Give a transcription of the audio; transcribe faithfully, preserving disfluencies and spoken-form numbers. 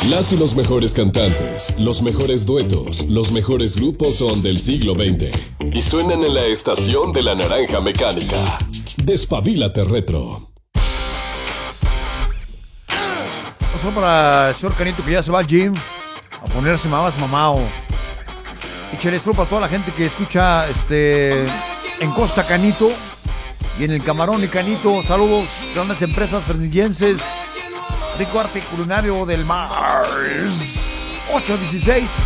Las y los mejores cantantes, los mejores duetos, los mejores grupos son del siglo veinte y suenan en la estación de la naranja mecánica. Despabilate retro. Solo para el señor Canito que ya se va al gym a ponerse más mamao. Y chelestro para toda la gente que escucha este en Costa Canito y en el Camarón y Canito. Saludos, grandes empresas fresnillenses. Rico arte culinario del mar. ocho dieciséis.